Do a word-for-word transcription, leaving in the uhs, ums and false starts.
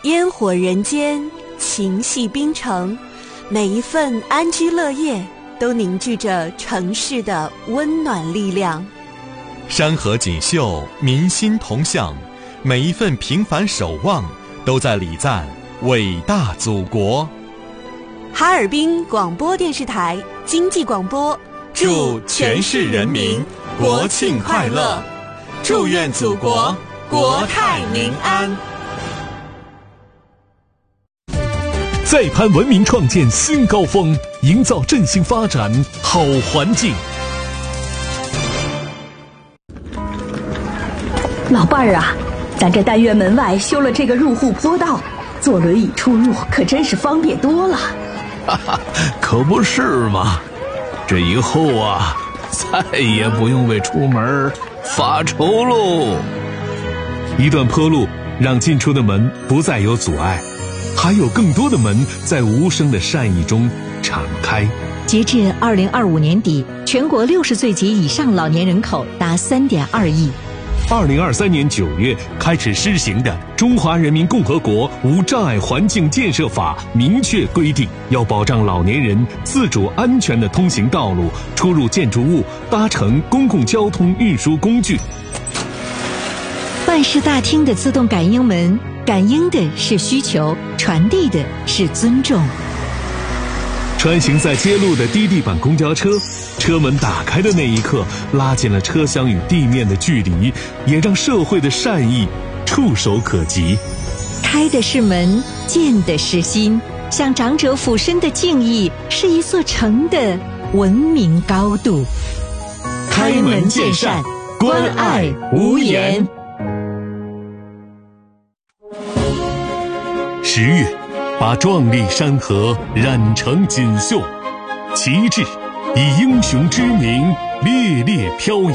烟火人间，情系冰城，每一份安居乐业都凝聚着城市的温暖力量。 山河锦绣，民心同向，每一份平凡守望都在礼赞伟大祖国。 哈尔滨广播电视台经济广播， 祝全市人民国庆快乐，祝愿祖国国泰民安。 再攀文明创建新高峰，营造振兴发展好环境。 老伴儿啊，咱这单元门外修了这个入户坡道，坐轮椅出入可真是方便多了。 哈哈，可不是嘛，这以后啊，再也不用为出门发愁喽。 一段坡路让进出的门不再有阻碍，还有更多的门在无声的善意中敞开。 截至二零二五年底，全国六十岁及以上老年人口达三点二亿。 二零二三年九月开始施行的《中华人民共和国无障碍环境建设法》明确规定，要保障老年人自主安全的通行道路、出入建筑物、搭乘公共交通运输工具。 办事大厅的自动感应门，感应的是需求，传递的是尊重。 穿行在街路的低地板公交车，车门打开的那一刻，拉近了车厢与地面的距离，也让社会的善意触手可及。 开的是门，见的是心，向长者俯身的敬意，是一座城的文明高度。 开门见山，关爱无言。十月，把壮丽山河染成锦绣，旗帜以英雄之名烈烈飘扬。